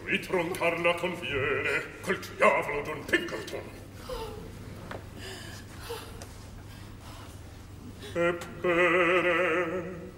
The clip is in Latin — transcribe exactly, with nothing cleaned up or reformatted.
qui troncar la conviene col diavolo d'un Pinkerton. Ebbene,